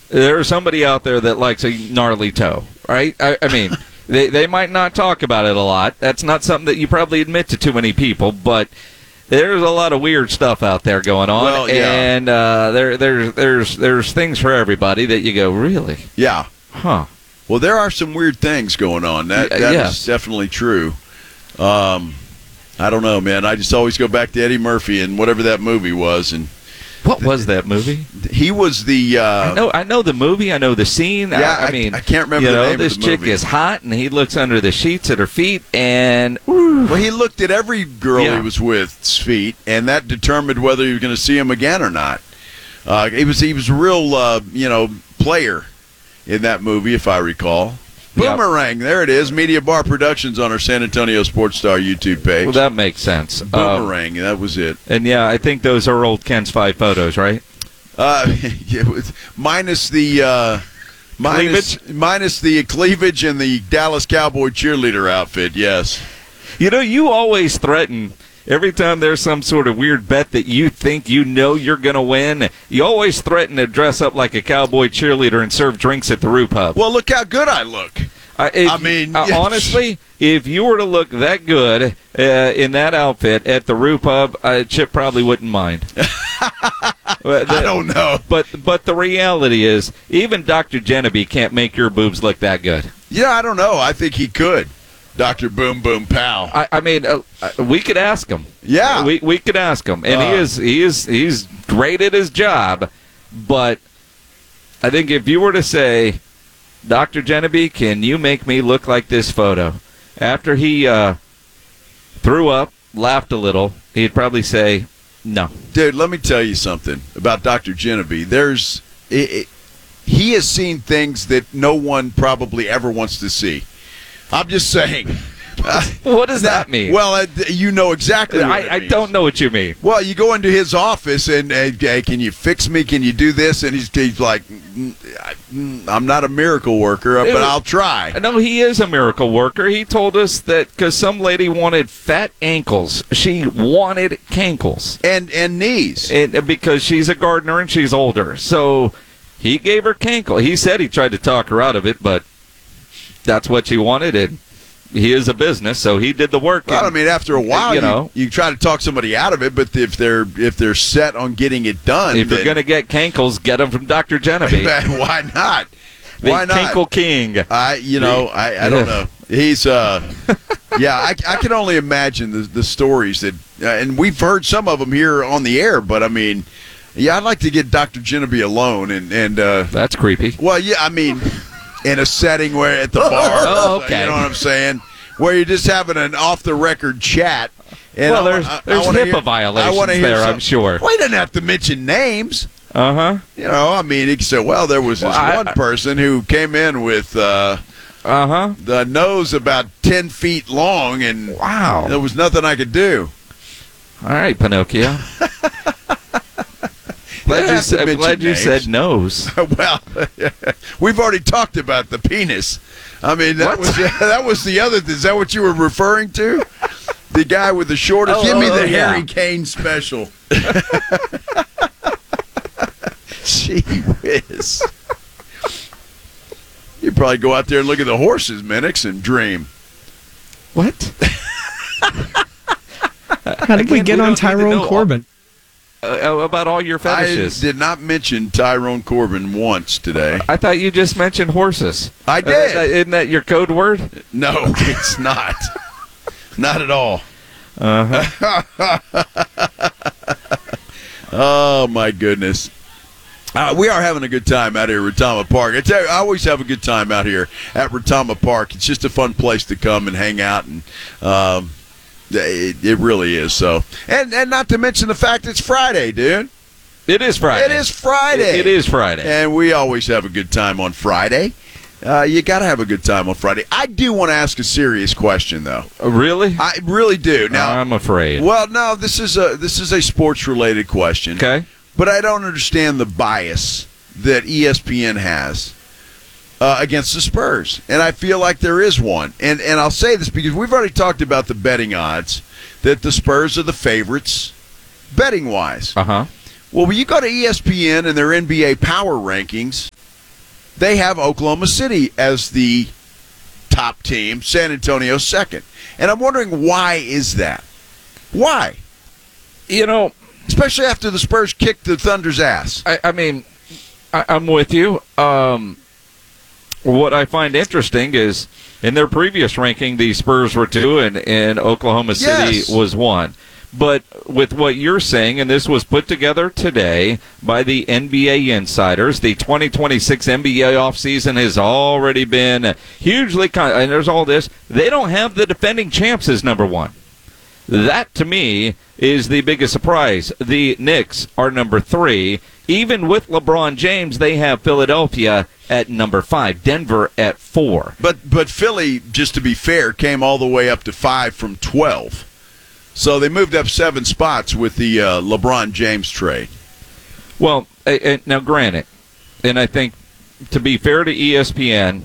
there's somebody out there that likes a gnarly toe, right? I mean, they might not talk about it a lot. That's not something that you probably admit to too many people, but there's a lot of weird stuff out there going on, well, yeah. and there's things for everybody that you go, really? Yeah. Huh. Well, there are some weird things going on. That is definitely true. I don't know, man. I just always go back to Eddie Murphy and whatever that movie was. And what was that movie? He was the. I know the movie. I know the scene. Yeah, I mean, I can't remember the name this of the chick movie. is hot, and he looks under the sheets at her feet, and well, he looked at every girl he was with's feet, and that determined whether he was going to see him again or not. He was a real player in that movie, if I recall. Boomerang, there it is. Media Bar Productions on our San Antonio Sports Star YouTube page. Well, that makes sense. Boomerang, that was it. And yeah, I think those are old Ken's 5 photos, right? Minus the minus the cleavage and the Dallas Cowboy cheerleader outfit. Yes. You always threaten. Every time there's some sort of weird bet that you think you're going to win, you always threaten to dress up like a cowboy cheerleader and serve drinks at the Roo Pub. Well, look how good I look. Honestly, if you were to look that good in that outfit at the Roo Pub, Chip probably wouldn't mind. I don't know. But the reality is, even Dr. Genevieve can't make your boobs look that good. Yeah, I don't know. I think he could. Dr. Boom Boom Pow. I mean, we could ask him. Yeah, we could ask him, and he's great at his job. But I think if you were to say, Dr. Genevieve, can you make me look like this photo? After he threw up, laughed a little, he'd probably say no. Dude, let me tell you something about Dr. Genevieve. He has seen things that no one probably ever wants to see. I'm just saying. What does that mean? Well, you know exactly what it means. I don't know what you mean. Well, you go into his office and, hey, can you fix me? Can you do this? And he's like, I'm not a miracle worker, but I'll try. No, he is a miracle worker. He told us that because some lady wanted fat ankles. She wanted cankles. And knees. And because she's a gardener and she's older. So he gave her cankle. He said he tried to talk her out of it, but that's what she wanted, and he is a business, so he did the work. Well, I mean, after a while, you try to talk somebody out of it, but if they're set on getting it done, if you're going to get cankles, get them from Dr. Genevieve. Why not? Why not? Cankle King. I don't know. He's I can only imagine the stories that, and we've heard some of them here on the air, but I mean, yeah, I'd like to get Dr. Genevieve alone, and that's creepy. Well, yeah, I mean. In a setting where at the bar, okay. You know what I'm saying? Where you're just having an off-the-record chat. And well, there's HIPAA violations there, I'm sure. Well, he doesn't have to mention names. Uh-huh. I mean, he can say, well, there was this one person who came in with the nose about 10 feet long, and wow, there was nothing I could do. All right, Pinocchio. I'm glad you said nose. Well, we've already talked about the penis. I mean, that was the other. Is that what you were referring to? The guy with the shortest. Give me the Harry Kane special. Gee whiz. You probably go out there and look at the horses, Minix, and dream. What? How did we get on Tyrone Corbin? About all your fetishes. I did not mention Tyrone Corbin once today. I thought you just mentioned horses. I did. Isn't that your code word? No, it's not. Not at all. Uh-huh. Oh, my goodness. We are having a good time out here at Retama Park. I always have a good time out here at Retama Park. It's just a fun place to come and hang out, and it really is. So, and not to mention the fact it's Friday, dude. It is Friday. It is Friday. It is Friday. And we always have a good time on Friday. You got to have a good time on Friday. I do want to ask a serious question, though. Really? I really do. Now, I'm afraid. Well, no, this is a sports-related question. Okay. But I don't understand the bias that ESPN has against the Spurs. And I feel like there is one. And I'll say this because we've already talked about the betting odds, that the Spurs are the favorites betting-wise. Uh-huh. Well, when you go to ESPN and their NBA power rankings, they have Oklahoma City as the top team, San Antonio second. And I'm wondering, why is that? Why? You know, especially after the Spurs kicked the Thunder's ass. I'm with you. What I find interesting is in their previous ranking, the Spurs were 2 and Oklahoma City was 1. But with what you're saying, and this was put together today by the NBA insiders, the 2026 NBA offseason has already been hugely and there's all this. They don't have the defending champs as number 1. That, to me, is the biggest surprise. The Knicks are number 3. Even with LeBron James, they have Philadelphia at number 5, Denver at 4. But Philly, just to be fair, came all the way up to 5 from 12. So they moved up 7 spots with the LeBron James trade. Well, now granted, and I think to be fair to ESPN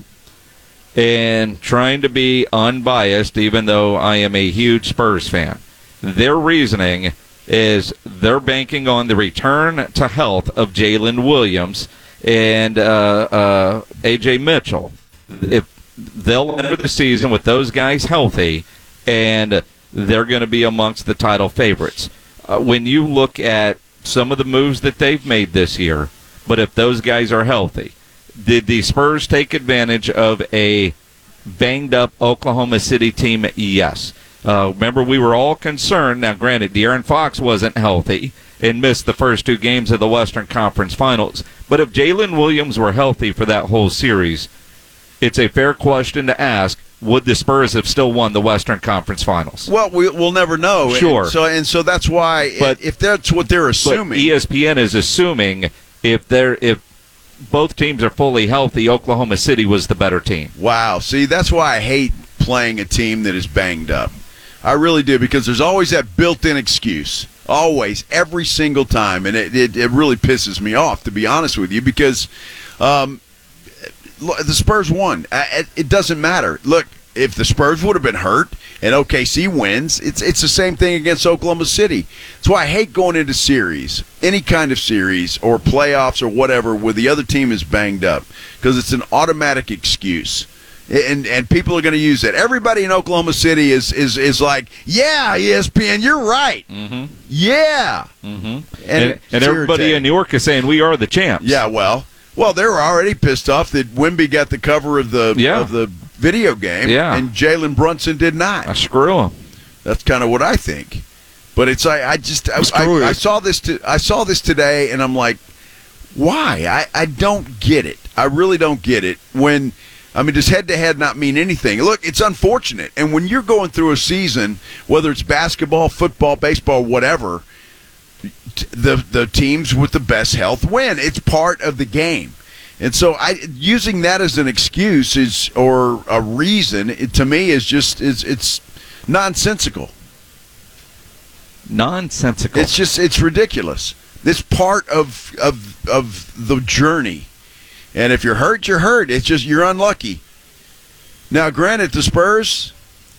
and trying to be unbiased, even though I am a huge Spurs fan, their reasoning is they're banking on the return to health of Jalen Williams and A.J. Mitchell. If they'll enter the season with those guys healthy, and they're going to be amongst the title favorites. When you look at some of the moves that they've made this year, but if those guys are healthy, did the Spurs take advantage of a banged-up Oklahoma City team? Yes. Remember, we were all concerned. Now, granted, De'Aaron Fox wasn't healthy and missed the first 2 games of the Western Conference Finals. But if Jalen Williams were healthy for that whole series, it's a fair question to ask, would the Spurs have still won the Western Conference Finals? Well, we'll never know. Sure. And so that's why, if that's what they're assuming. But ESPN is assuming if both teams are fully healthy, Oklahoma City was the better team. Wow. See, that's why I hate playing a team that is banged up. I really do, because there's always that built-in excuse. Always, every single time. And it really pisses me off, to be honest with you, because the Spurs won. It doesn't matter. Look, if the Spurs would have been hurt and OKC wins, it's the same thing against Oklahoma City. That's why I hate going into series, any kind of series or playoffs or whatever, where the other team is banged up, because it's an automatic excuse. And people are going to use it. Everybody in Oklahoma City is like, yeah, ESPN, you're right. Mm-hmm. Yeah. Mm-hmm. And everybody in New York is saying we are the champs. Yeah, well, they were already pissed off that Wemby got the cover of the video game, and Jalen Brunson did not. Screw him. That's kind of what I think. But it's like I saw this today, and I'm like, why? I don't get it. I really don't get it. Does head-to-head not mean anything? Look, it's unfortunate. And when you're going through a season, whether it's basketball, football, baseball, whatever, the teams with the best health win. It's part of the game. And so using that as an excuse or a reason, to me, is just it's nonsensical. Nonsensical. It's ridiculous. It's part of the journey. And if you're hurt, you're hurt. It's just you're unlucky. Now, granted, the Spurs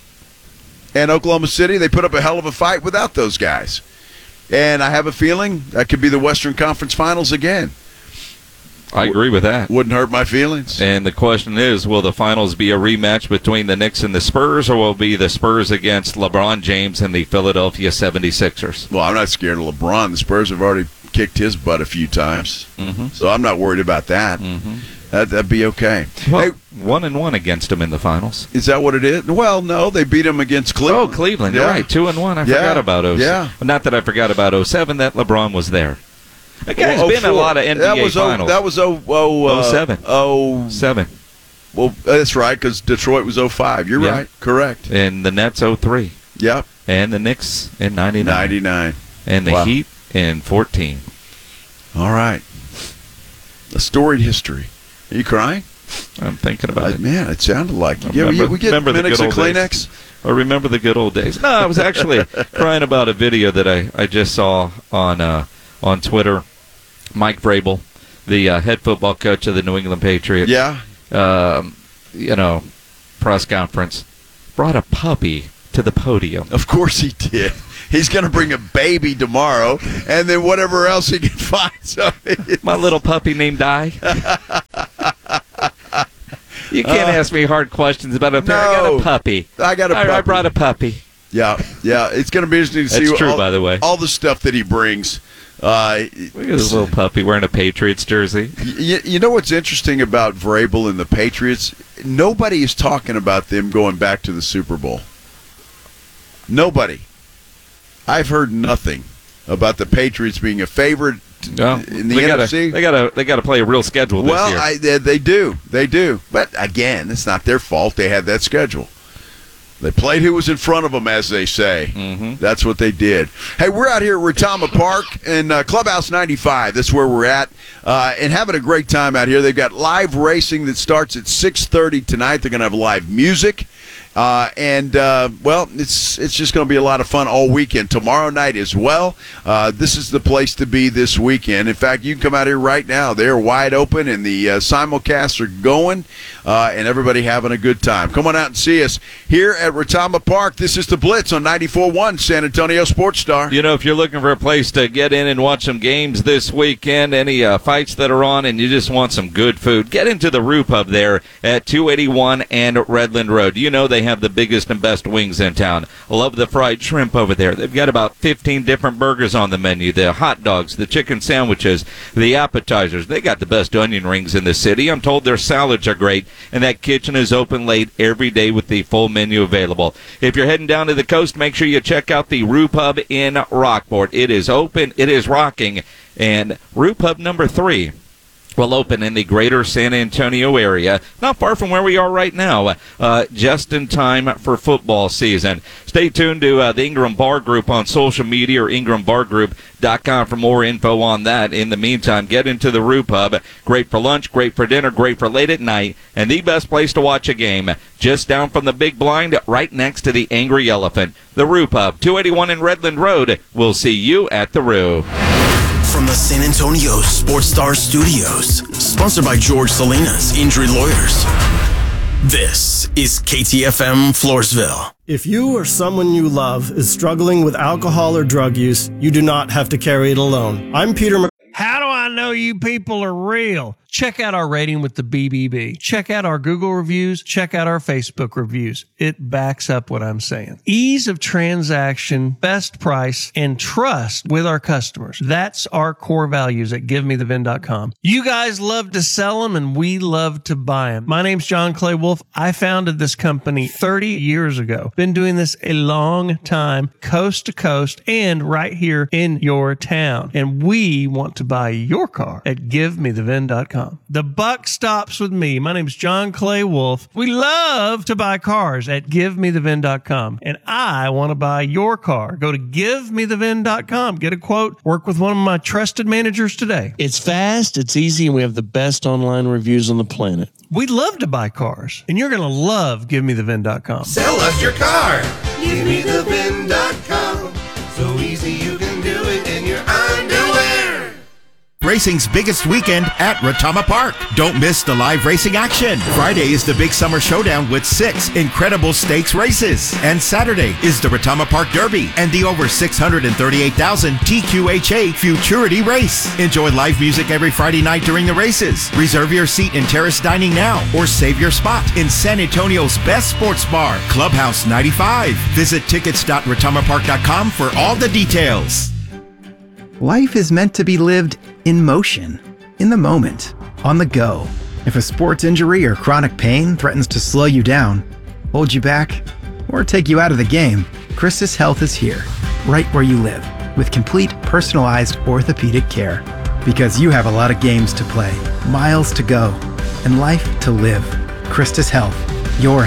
and Oklahoma City, they put up a hell of a fight without those guys. And I have a feeling that could be the Western Conference Finals again. I agree with that. Wouldn't hurt my feelings. And the question is, will the finals be a rematch between the Knicks and the Spurs, or will it be the Spurs against LeBron James and the Philadelphia 76ers? Well, I'm not scared of LeBron. The Spurs have already kicked his butt a few times. Mm-hmm. So I'm not worried about that. Mm-hmm. That'd be okay. Well, 1-1 against them in the finals. Is that what it is? Well, no, they beat them against Cleveland. Oh, Cleveland, yeah. You're right. 2-1. I forgot about 07. Yeah. Not that I forgot about 07, that LeBron was there. That guy's been in a lot of NBA finals. That was 07. 07. Well, that's right, because Detroit was 05. You're right. Correct. And the Nets 03. Yep. And the Knicks in 99. And the Heat in 14. All right. A storied history. Are you crying? I'm thinking about it. Man, it sounded like we get minutes of Kleenex. I remember the good old days. No, I was actually crying about a video that I just saw on Twitter. Mike Vrabel, the head football coach of the New England Patriots. Yeah. Press conference, brought a puppy to the podium. Of course he did. He's going to bring a baby tomorrow, and then whatever else he can find. So my little puppy named Di. You can't ask me hard questions about a pair. No. I got a puppy. I brought a puppy. Yeah. It's going to be interesting to see. That's true, by the way. All the stuff that he brings. Look at this little puppy wearing a Patriots jersey. You know what's interesting about Vrabel and the Patriots? Nobody is talking about them going back to the Super Bowl. Nobody. I've heard nothing about the Patriots being a favorite in the NFC. They got to play a real schedule this year. They do. But again, it's not their fault. They had that schedule. They played who was in front of them, as they say. Mm-hmm. That's what they did. Hey, we're out here at Retama Park in Clubhouse 95. That's where we're at, and having a great time out here. They've got live racing that starts at 6:30 tonight. They're going to have live music. It's just going to be a lot of fun all weekend. Tomorrow night as well. This is the place to be this weekend. In fact, you can come out here right now. They're wide open, and the simulcasts are going, and everybody having a good time. Come on out and see us here at Retama Park. This is the Blitz on 94.1 San Antonio Sports Star. You know, if you're looking for a place to get in and watch some games this weekend, any fights that are on, and you just want some good food, get into the Roo Pub there at 281 and Redland Road. You know they have the biggest and best wings in town. I love the fried shrimp over there. They've got about 15 different burgers on the menu. The hot dogs, the chicken sandwiches, the appetizers. They got the best onion rings in the city. I'm told their salads are great, and that kitchen is open late every day with the full menu available. If you're heading down to the coast, make sure you check out the Roo Pub in Rockport. It is open. It is rocking. And Roo Pub number 3 will open in the greater San Antonio area, not far from where we are right now, just in time for football season. Stay tuned to the Ingram Bar Group on social media or ingrambargroup.com for more info on that. In the meantime, get into the Roo Pub. Great for lunch, great for dinner, great for late at night, and the best place to watch a game. Just down from the big blind, right next to the Angry Elephant. The Roo Pub, 281 in Redland Road. We'll see you at the Roo. From the San Antonio Sports Star Studios, sponsored by George Salinas Injury Lawyers. This is KTFM Floresville. If you or someone you love is struggling with alcohol or drug use, you do not have to carry it alone. I'm Peter. How do I know you people are real? Check out our rating with the BBB. Check out our Google reviews. Check out our Facebook reviews. It backs up what I'm saying. Ease of transaction, best price, and trust with our customers. That's our core values at GiveMeTheVin.com. You guys love to sell them, and we love to buy them. My name's John Clay Wolf. I founded this company 30 years ago. Been doing this a long time, coast to coast, and right here in your town. And we want to buy your car at GiveMeTheVin.com. The buck stops with me. My name is John Clay Wolf. We love to buy cars at GiveMeTheVin.com. And I want to buy your car. Go to GiveMeTheVin.com. Get a quote. Work with one of my trusted managers today. It's fast, it's easy, and we have the best online reviews on the planet. We love to buy cars, and you're going to love GiveMeTheVin.com. Sell us your car. GiveMeTheVin.com. So easy you can do it in your underwear. Racing's biggest weekend at Retama Park. Don't miss the live racing action. Friday is the big summer showdown with 6 incredible stakes races. And Saturday is the Retama Park Derby and the over 638,000 TQHA Futurity race. Enjoy live music every Friday night during the races. Reserve your seat in terrace dining now or save your spot in San Antonio's best sports bar, Clubhouse 95. Visit tickets.retamapark.com for all the details. Life is meant to be lived in motion, in the moment, on the go. If a sports injury or chronic pain threatens to slow you down, hold you back, or take you out of the game, Christus Health is here, right where you live, with complete personalized orthopedic care. Because you have a lot of games to play, miles to go, and life to live. Christus Health, your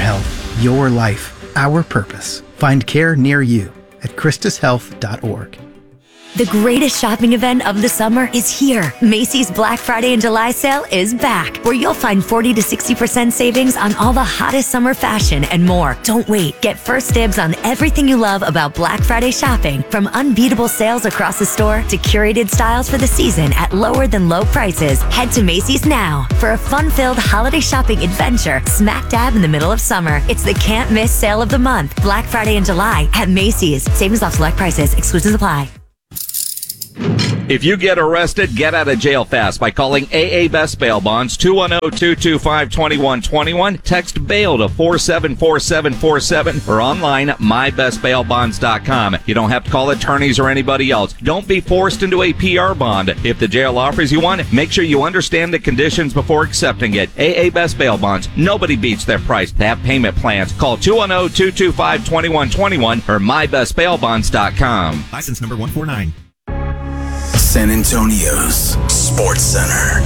life, our purpose. Find care near you at ChristusHealth.org. The greatest shopping event of the summer is here. Macy's Black Friday and July sale is back, where you'll find 40 to 60% savings on all the hottest summer fashion and more. Don't wait. Get first dibs on everything you love about Black Friday shopping, from unbeatable sales across the store to curated styles for the season at lower than low prices. Head to Macy's now for a fun-filled holiday shopping adventure smack dab in the middle of summer. It's the can't miss sale of the month. Black Friday and July at Macy's. Savings off select prices. Exclusions apply. If you get arrested, get out of jail fast by calling AA Best Bail Bonds, 210-225-2121. Text bail to 474747 or online mybestbailbonds.com. You don't have to call attorneys or anybody else. Don't be forced into a PR bond. If the jail offers you one, make sure you understand the conditions before accepting it. AA Best Bail Bonds. Nobody beats their price. They have payment plans. Call 210-225-2121 or mybestbailbonds.com. License number 149. San Antonio's Sports Center.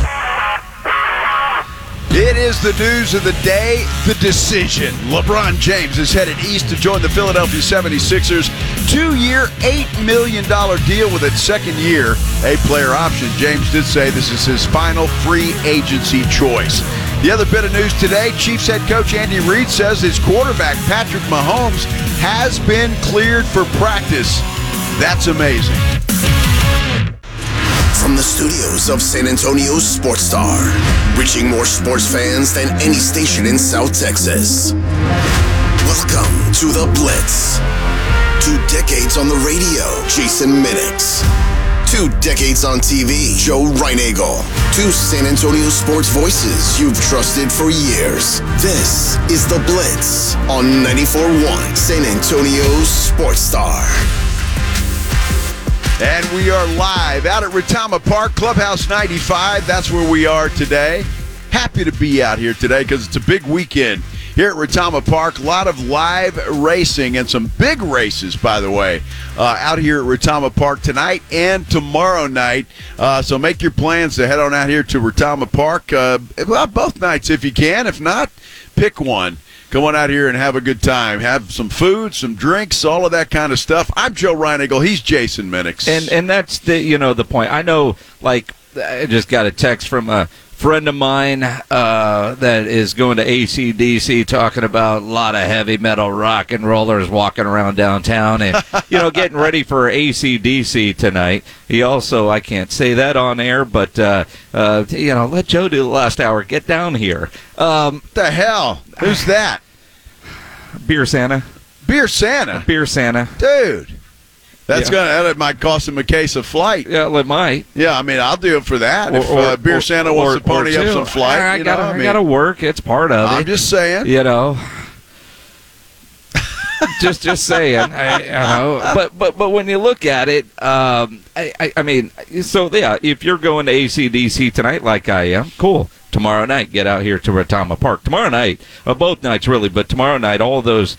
It is the news of the day, the decision. LeBron James is headed east to join the Philadelphia 76ers. 2-year, $8 million deal with its second year, a player option. James did say this is his final free agency choice. The other bit of news today, Chiefs head coach Andy Reid says his quarterback, Patrick Mahomes, has been cleared for practice. That's amazing. From the studios of San Antonio's Sports Star, reaching more sports fans than any station in South Texas. Welcome to The Blitz. 2 decades on the radio, Jason Minix. 2 decades on TV, Joe Reinagel. 2 San Antonio sports voices you've trusted for years. This is The Blitz on 94.1 San Antonio's Sports Star. And we are live out at Retama Park, Clubhouse 95. That's where we are today. Happy to be out here today because it's a big weekend here at Retama Park. A lot of live racing and some big races, by the way, out here at Retama Park tonight and tomorrow night. So make your plans to head on out here to Retama Park. Well, both nights if you can. If not, pick one. Come on out here and have a good time. Have some food, some drinks, all of that kind of stuff. I'm Joe Reinagel. He's Jason Minix. And that's the point. I know, like, I just got a text from a friend of mine that is going to AC/DC talking about a lot of heavy metal rock and rollers walking around downtown and, getting ready for AC/DC tonight. He also, I can't say that on air, but, let Joe do the last hour. Get down here. The hell? Who's that? Beer Santa. Beer Santa? Beer Santa. Dude. That might cost him a case of flight. Yeah, it might. Yeah, I mean, I'll do it for that. If Beer Santa wants to pony up some flight, I gotta work. It's part of it. I'm just saying. just saying. But when you look at it, if you're going to AC/DC tonight, like I am, cool. Tomorrow night, get out here to Retama Park. Tomorrow night, both nights really, but tomorrow night, all those,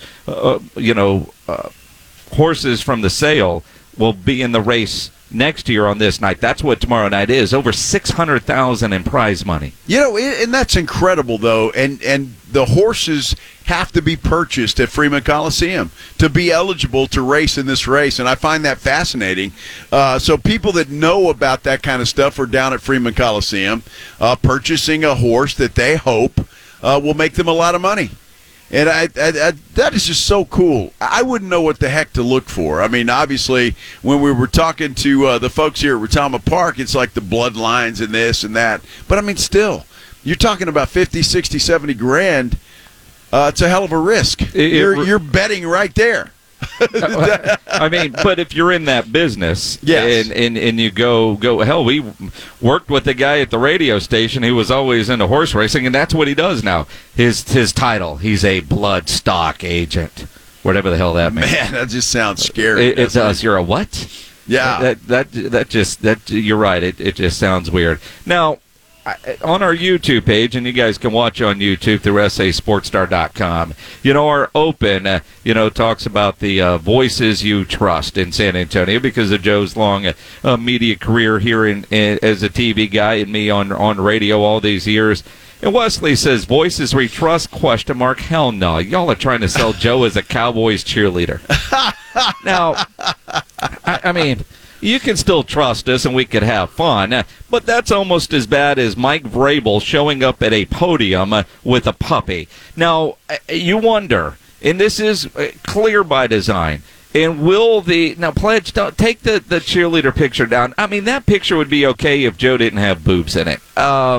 horses from the sale will be in the race next year on this night. That's what tomorrow night is. Over $600,000 in prize money. And that's incredible, though. And the horses have to be purchased at Freeman Coliseum to be eligible to race in this race. And I find that fascinating. So people that know about that kind of stuff are down at Freeman Coliseum purchasing a horse that they hope will make them a lot of money. And I that is just so cool. I wouldn't know what the heck to look for. I mean, obviously, when we were talking to the folks here at Retama Park, it's like the bloodlines and this and that. But, I mean, still, you're talking about 50, 60, 70 grand. It's a hell of a risk. You're betting right there. I mean, but if you're in that business, yes, and you go, hell, we worked with a guy at the radio station who was always into horse racing, and that's what he does now. His title, he's a blood stock agent, whatever the hell that means. Man, that just sounds scary. It does. You're a what? Yeah. That you're right. It just sounds weird. Now, on our YouTube page, and you guys can watch on YouTube through sasportstar.com, our open, talks about the voices you trust in San Antonio because of Joe's long media career here as a TV guy and me on radio all these years. And Wesley says, voices we trust, ? Hell no. Y'all are trying to sell Joe as a Cowboys cheerleader. Now, I mean, you can still trust us and we could have fun, but that's almost as bad as Mike Vrabel showing up at a podium with a puppy. Now, you wonder, and this is clear by design, and Pledge, don't take the cheerleader picture down. I mean, that picture would be okay if Joe didn't have boobs in it.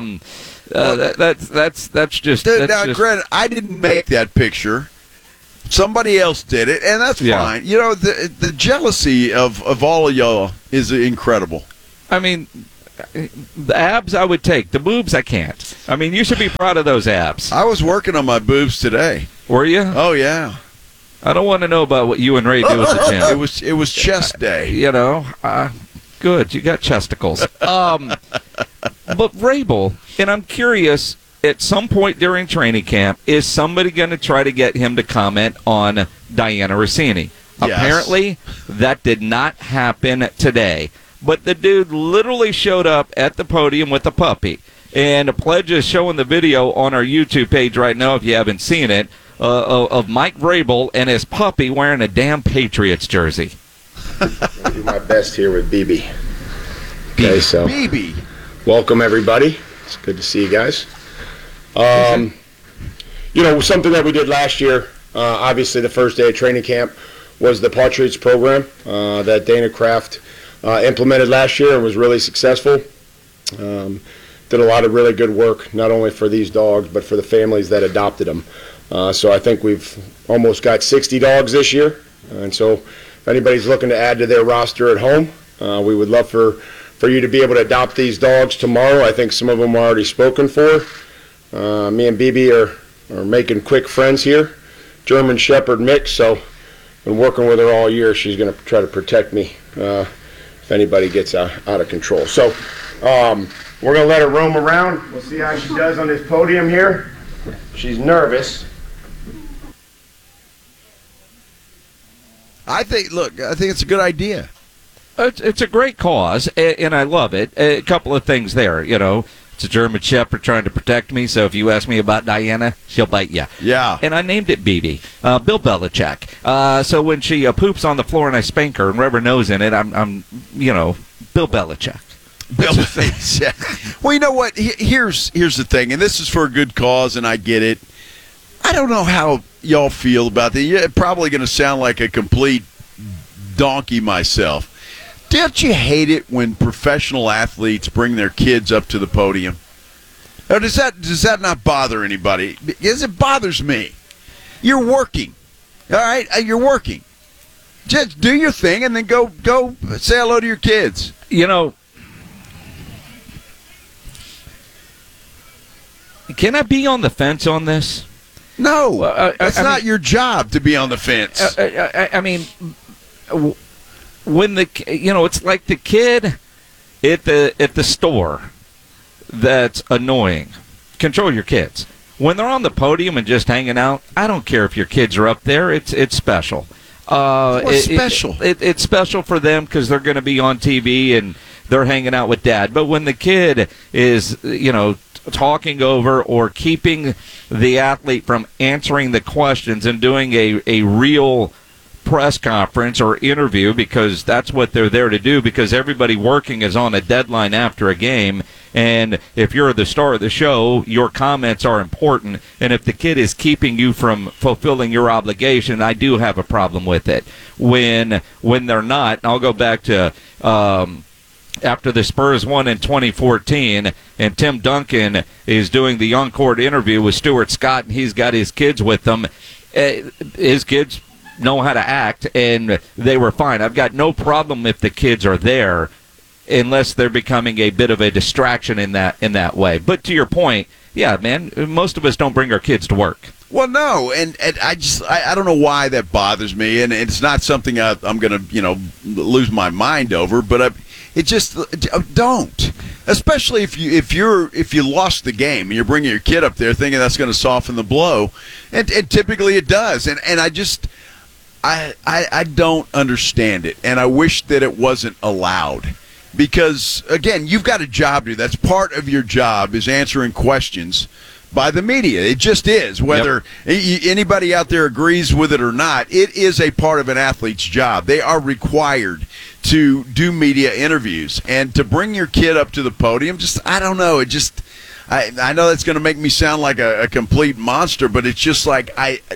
That's just... Granted, I didn't make that picture. Somebody else did it, and that's fine. The jealousy of all of y'all is incredible. I mean, the abs I would take. The boobs I can't. I mean, you should be proud of those abs. I was working on my boobs today. Were you? Oh, yeah. I don't want to know about what you and Ray do at the gym. It was chest day. You know, good. You got chesticles. But Vrabel, and I'm curious, at some point during training camp, is somebody going to try to get him to comment on Diana Rossini? Yes. Apparently, that did not happen today. But the dude literally showed up at the podium with a puppy. And Pledge is showing the video on our YouTube page right now, if you haven't seen it, of Mike Vrabel and his puppy wearing a damn Patriots jersey. I'll do my best here with BB. Okay, so BB. Welcome, everybody. It's good to see you guys. You know, something that we did last year, obviously the first day of training camp, was the Patriots program that Dana Kraft implemented last year and was really successful. Did a lot of really good work, not only for these dogs, but for the families that adopted them. So I think we've almost got 60 dogs this year. And so if anybody's looking to add to their roster at home, we would love for you to be able to adopt these dogs tomorrow. I think some of them are already spoken for. Me and BB are making quick friends here. German Shepherd mix, so been working with her all year. She's going to try to protect me if anybody gets out of control. So we're going to let her roam around. We'll see how she does on this podium here. She's nervous. I think it's a good idea. It's a great cause, and I love it. A couple of things there, you know. It's a German Shepherd trying to protect me, so if you ask me about Diana, she'll bite you. Yeah. And I named it BB, Bill Belichick. So when she poops on the floor and I spank her and rubber nose in it, I'm Bill Belichick. Bill Belichick. Well, you know what? Here's the thing, and this is for a good cause, and I get it. I don't know how y'all feel about that. You're probably going to sound like a complete donkey myself. Don't you hate it when professional athletes bring their kids up to the podium? Or does that not bother anybody? Because it bothers me. You're working. All right? You're working. Just do your thing and then go say hello to your kids. You know, can I be on the fence on this? No. It's not your job to be on the fence. I mean, when it's like the kid at the store that's annoying. Control your kids. When they're on the podium and just hanging out, I don't care if your kids are up there. It's special. What's special? It's special for them because they're going to be on TV and they're hanging out with dad. But when the kid is, talking over or keeping the athlete from answering the questions and doing a real press conference or interview, because that's what they're there to do, because everybody working is on a deadline after a game, and if you're the star of the show, your comments are important, and if the kid is keeping you from fulfilling your obligation, I do have a problem with it. When they're not, and I'll go back to after the Spurs won in 2014, and Tim Duncan is doing the on-court interview with Stuart Scott, and he's got his kids with him. His kids know how to act, and they were fine. I've got no problem if the kids are there, unless they're becoming a bit of a distraction in that way. But to your point, yeah, man, most of us don't bring our kids to work. Well, no, and I don't know why that bothers me, and it's not something I'm going to lose my mind over, but it just don't. Especially if you lost the game and you're bringing your kid up there thinking that's going to soften the blow, and typically it does, and I don't understand it, and I wish that it wasn't allowed. Because, again, you've got a job to do. That's part of your job, is answering questions by the media. It just is. Whether anybody out there agrees with it or not, it is a part of an athlete's job. They are required to do media interviews. And to bring your kid up to the podium, I don't know. I know that's going to make me sound like a complete monster, but it's just like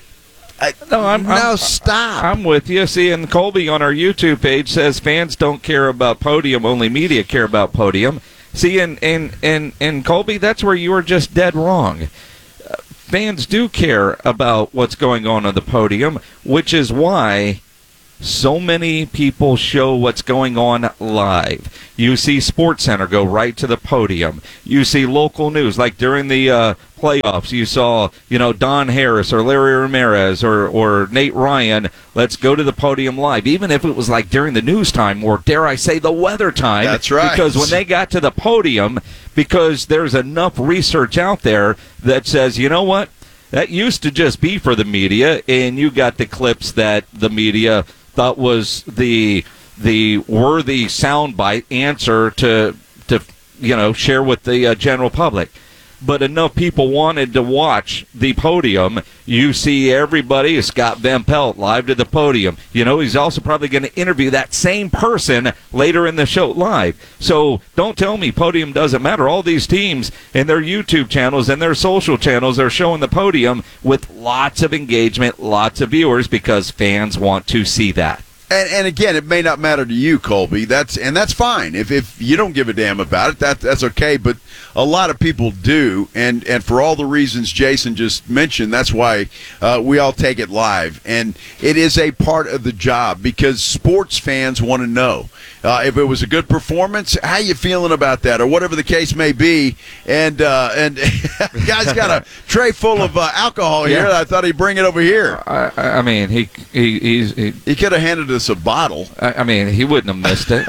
stop. I'm with you. See, and Colby on our YouTube page says fans don't care about podium, only media care about podium. See, and Colby, that's where you are just dead wrong. Fans do care about what's going on the podium, which is why so many people show what's going on live. You see SportsCenter go right to the podium. You see local news, like during the playoffs, you saw, Don Harris or Larry Ramirez or Nate Ryan, let's go to the podium live, even if it was like during the news time or, dare I say, the weather time. That's right. Because when they got to the podium, because there's enough research out there that says, you know what, that used to just be for the media, and you got the clips that the media thought was the worthy soundbite answer to share with the general public. But enough people wanted to watch the podium. You see everybody, Scott Van Pelt, live to the podium. He's also probably going to interview that same person later in the show live. So don't tell me podium doesn't matter. All these teams and their YouTube channels and their social channels are showing the podium with lots of engagement, lots of viewers, because fans want to see that. And again, it may not matter to you, Colby. That's fine. If you don't give a damn about it, that's okay. But a lot of people do, and for all the reasons Jason just mentioned, that's why we all take it live. And it is a part of the job because sports fans want to know if it was a good performance, how you feeling about that, or whatever the case may be. And guy's got a tray full of alcohol here. I thought he'd bring it over here. I mean, he could have handed us a bottle. I mean, he wouldn't have missed it.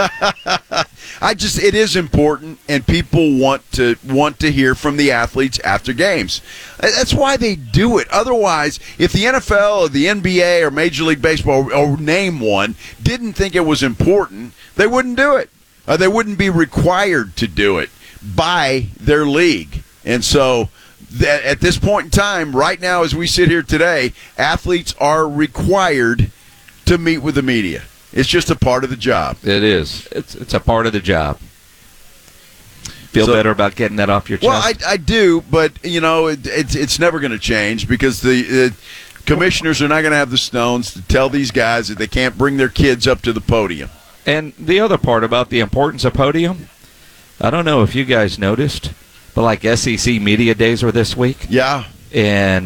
It is important, and people want to hear from the athletes after games. That's why they do it. Otherwise, if the NFL or the NBA or Major League Baseball, or name one, didn't think it was important, they wouldn't do it. They wouldn't be required to do it by their league. And so at this point in time, right now as we sit here today, athletes are required to meet with the media. It's just a part of the job. It is. It's a part of the job. Feel better about getting that off your chest? Well, I do, but, it's never going to change because the commissioners are not going to have the stones to tell these guys that they can't bring their kids up to the podium. And the other part about the importance of podium, I don't know if you guys noticed, but like SEC Media Days were this week. Yeah. And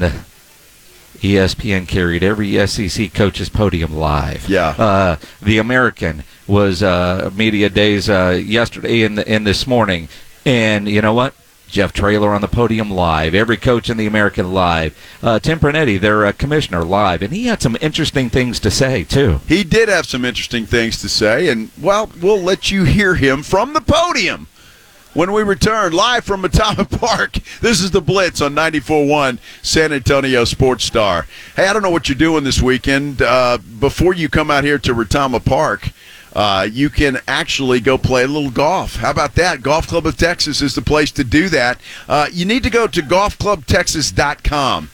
ESPN carried every SEC coach's podium live. Yeah. The American was Media Days yesterday and this morning. And you know what? Jeff Traylor on the podium live. Every coach in the American live. Tim Pernetti, their commissioner, live. And he had some interesting things to say, too. He did have some interesting things to say. And, well, we'll let you hear him from the podium when we return live from Retama Park. This is the Blitz on 94.1 San Antonio Sports Star. Hey, I don't know what you're doing this weekend. Before you come out here to Retama Park, you can actually go play a little golf. How about that? Golf Club of Texas is the place to do that. You need to go to golfclubtexas.com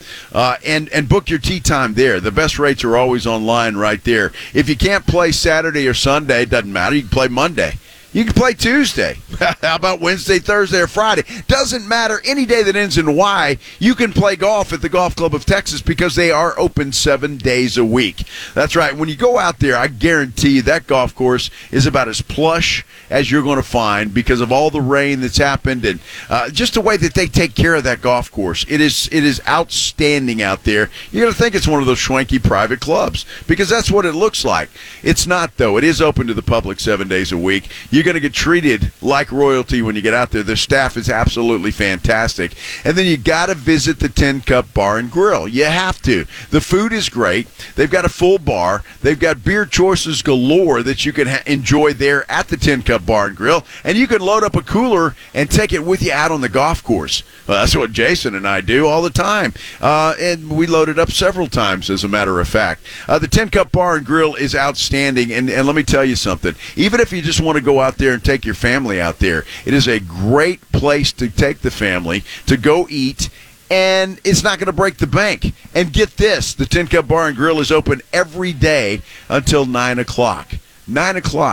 and book your tee time there. The best rates are always online right there. If you can't play Saturday or Sunday, it doesn't matter. You can play Monday. You can play Tuesday. How about Wednesday, Thursday, or Friday? Doesn't matter. Any day that ends in Y, you can play golf at the Golf Club of Texas because they are open 7 days a week. That's right. When you go out there, I guarantee you that golf course is about as plush as you're going to find because of all the rain that's happened and just the way that they take care of that golf course. It is outstanding out there. You're going to think it's one of those schwanky private clubs because that's what it looks like. It's not, though. It is open to the public 7 days a week. You're going to get treated like royalty when you get out there. The staff is absolutely fantastic. And then you got to visit the Tin Cup Bar and Grill. You have to. The food is great. They've got a full bar. They've got beer choices galore that you can enjoy there at the Tin Cup Bar and Grill. And you can load up a cooler and take it with you out on the golf course. Well, that's what Jason and I do all the time. And we loaded up several times, as a matter of fact. The Tin Cup Bar and Grill is outstanding. And let me tell you something. Even if you just want to go out there and take your family out there, it is a great place to take the family to go eat, and it's not going to break the bank. And get this, the Tin Cup Bar and Grill is open every day until 9 o'clock. 9 o'clock.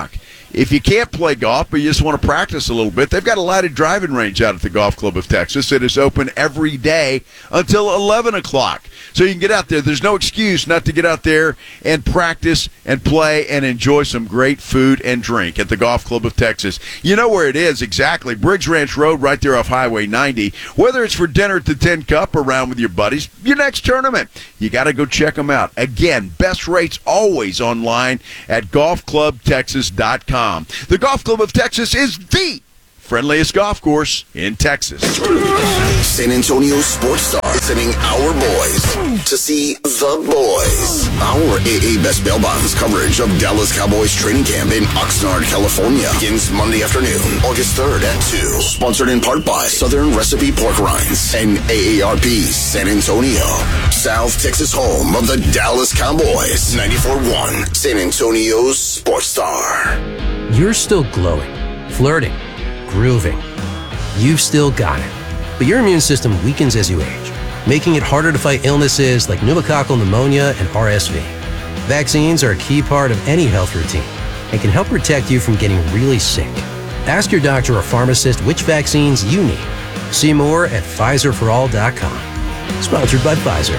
if you can't play golf, but you just want to practice a little bit, they've got a lighted driving range out at the Golf Club of Texas. It is open every day until 11 o'clock. So you can get out there. There's no excuse not to get out there and practice and play and enjoy some great food and drink at the Golf Club of Texas. You know where it is exactly. Briggs Ranch Road right there off Highway 90. Whether it's for dinner at the Tin Cup or around with your buddies, your next tournament, you got to go check them out. Again, best rates always online at golfclubtexas.com. The Golf Club of Texas is the friendliest golf course in Texas. San Antonio Sports Star is sending our boys to see the boys. Our AA Best Bail Bonds coverage of Dallas Cowboys training camp in Oxnard, California begins Monday afternoon, August 3rd at 2. Sponsored in part by Southern Recipe Pork Rinds and AARP San Antonio. South Texas home of the Dallas Cowboys. 94.1 San Antonio Sports Star. You're still glowing, flirting, grooving. You've still got it. But your immune system weakens as you age, making it harder to fight illnesses like pneumococcal pneumonia and RSV. Vaccines are a key part of any health routine and can help protect you from getting really sick. Ask your doctor or pharmacist which vaccines you need. See more at PfizerForAll.com. Sponsored by Pfizer.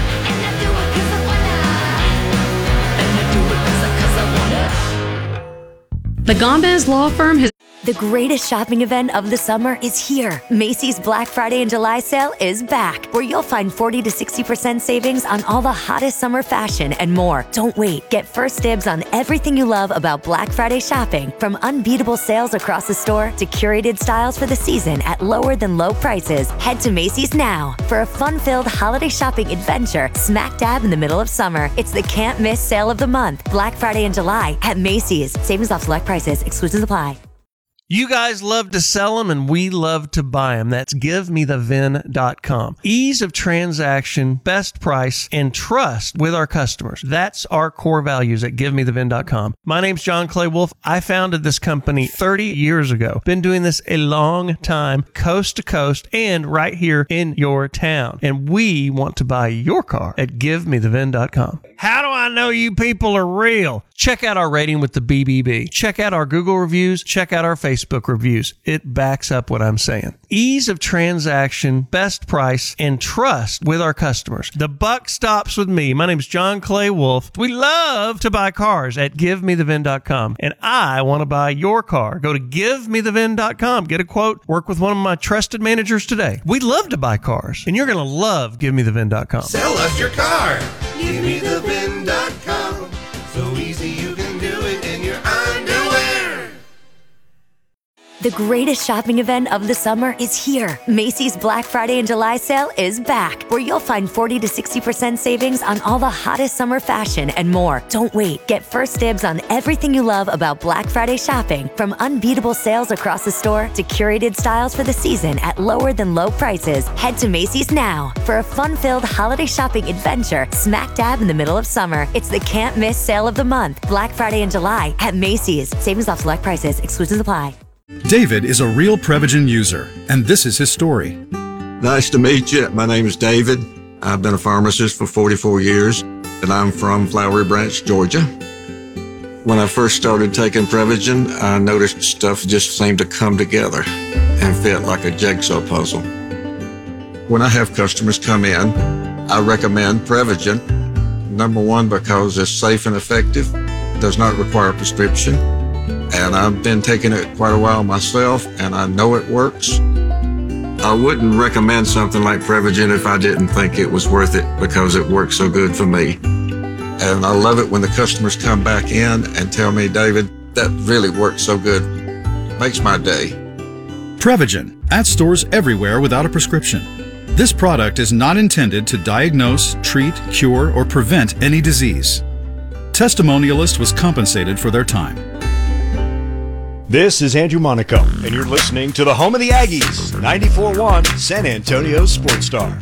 The Gomez Law Firm has... The greatest shopping event of the summer is here. Macy's Black Friday and July sale is back, where you'll find 40 to 60% savings on all the hottest summer fashion and more. Don't wait. Get first dibs on everything you love about Black Friday shopping, from unbeatable sales across the store to curated styles for the season at lower than low prices. Head to Macy's now for a fun-filled holiday shopping adventure smack dab in the middle of summer. It's the can't miss sale of the month, Black Friday and July at Macy's. Savings off select prices. Exclusions apply. You guys love to sell them, and we love to buy them. That's GiveMeTheVin.com. Ease of transaction, best price, and trust with our customers. That's our core values at GiveMeTheVin.com. My name's John Clay Wolf. I founded this company 30 years ago. Been doing this a long time, coast to coast, and right here in your town. And we want to buy your car at GiveMeTheVin.com. How do I know you people are real? Check out our rating with the BBB. Check out our Google reviews. Check out our Facebook reviews. It backs up what I'm saying. Ease of transaction, best price, and trust with our customers. The buck stops with me. My name's John Clay Wolf. We love to buy cars at GiveMeTheVin.com, and I want to buy your car. Go to GiveMeTheVin.com. Get a quote. Work with one of my trusted managers today. We love to buy cars, and you're going to love GiveMeTheVin.com. Sell us your car. GiveMeTheVin.com. So easy you can do it in your underwear. The greatest shopping event of the summer is here. Macy's Black Friday and July sale is back, where you'll find 40 to 60% savings on all the hottest summer fashion and more. Don't wait. Get first dibs on everything you love about Black Friday shopping, from unbeatable sales across the store to curated styles for the season at lower than low prices. Head to Macy's now for a fun-filled holiday shopping adventure smack dab in the middle of summer. It's the can't miss sale of the month, Black Friday and July at Macy's. Savings off select prices. Exclusions apply. David is a real Prevagen user, and this is his story. Nice to meet you. My name is David. I've been a pharmacist for 44 years, and I'm from Flowery Branch, Georgia. When I first started taking Prevagen, I noticed stuff just seemed to come together and fit like a jigsaw puzzle. When I have customers come in, I recommend Prevagen. Number one, because it's safe and effective, does not require a prescription. And I've been taking it quite a while myself, and I know it works. I wouldn't recommend something like Prevagen if I didn't think it was worth it, because it works so good for me. And I love it when the customers come back in and tell me, David, that really worked so good. Makes my day. Prevagen, at stores everywhere without a prescription. This product is not intended to diagnose, treat, cure, or prevent any disease. Testimonialist was compensated for their time. This is Andrew Monaco, and you're listening to the home of the Aggies, 94.1 San Antonio Sports Star.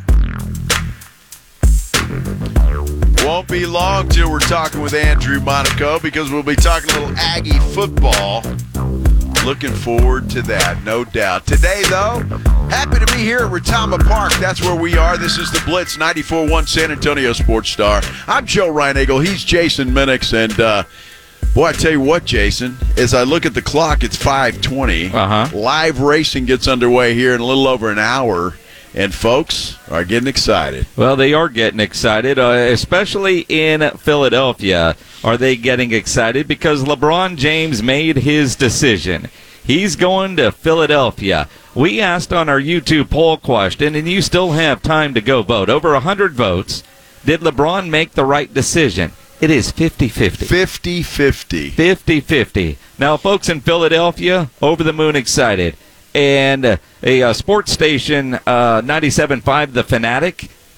Won't be long till we're talking with Andrew Monaco, because we'll be talking a little Aggie football. Looking forward to that, no doubt. Today, though, happy to be here at Retama Park. That's where we are. This is the Blitz, 94.1 San Antonio Sports Star. I'm Joe Reinagle. He's Jason Minix, and Boy, I tell you what, Jason, as I look at the clock, it's 5:20. Live racing gets underway here in a little over an hour, and folks are getting excited. Well, they are getting excited, especially in Philadelphia. Are they getting excited? Because LeBron James made his decision. He's going to Philadelphia. We asked on our YouTube poll question, and you still have time to go vote. Over 100 votes. Did LeBron make the right decision? It is 50-50. 50-50. 50-50. Now, folks in Philadelphia, over the moon excited. And a sports station, 97.5, The Fanatic,